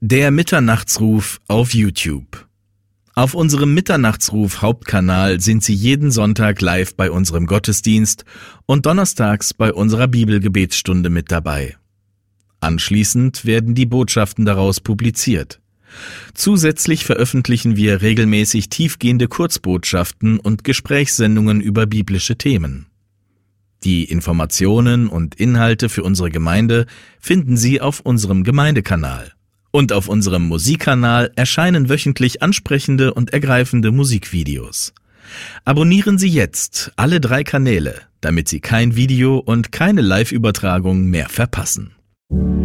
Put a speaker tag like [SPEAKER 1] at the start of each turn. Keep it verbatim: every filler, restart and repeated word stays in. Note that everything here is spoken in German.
[SPEAKER 1] Der Mitternachtsruf auf YouTube. Auf unserem Mitternachtsruf Hauptkanal sind Sie jeden Sonntag live bei unserem Gottesdienst und donnerstags bei unserer Bibelgebetsstunde mit dabei. Anschließend werden die Botschaften daraus publiziert. Zusätzlich veröffentlichen wir regelmäßig tiefgehende Kurzbotschaften und Gesprächssendungen über biblische Themen. Die Informationen und Inhalte für unsere Gemeinde finden Sie auf unserem Gemeindekanal. Und auf unserem Musikkanal erscheinen wöchentlich ansprechende und ergreifende Musikvideos. Abonnieren Sie jetzt alle drei Kanäle, damit Sie kein Video und keine Live-Übertragung mehr verpassen.